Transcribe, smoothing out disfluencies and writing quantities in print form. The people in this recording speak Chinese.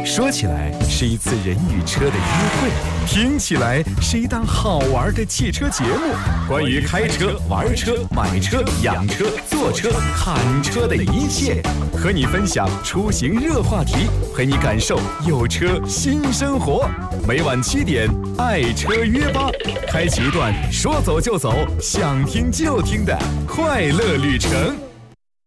说起来是一次人与车的约会，听起来是一档好玩的汽车节目。关于开车、玩车、买车、养车、坐车、看车的一切，和你分享出行热话题，陪你感受有车新生活。每晚7点，爱车约吧，开启一段说走就走、想听就听的快乐旅程。